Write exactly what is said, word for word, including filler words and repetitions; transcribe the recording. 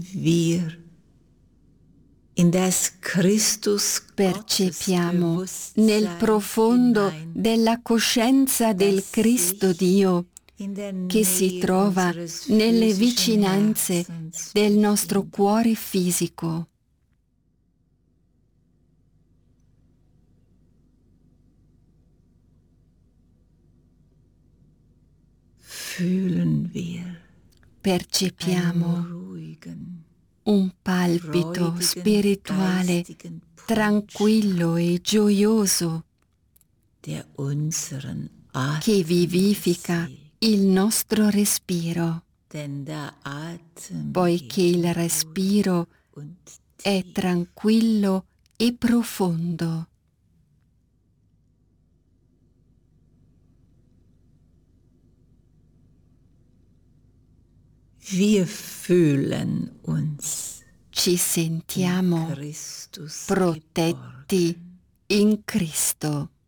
wir in das Christus Percepiamo nel profondo della coscienza del Cristo Dio che si trova nelle vicinanze del nostro cuore fisico. Fühlen wir Percepiamo un palpito spirituale tranquillo e gioioso che vivifica il nostro respiro, poiché il respiro è tranquillo e profondo. Wir fühlen uns Ci sentiamo protetti in Cristo.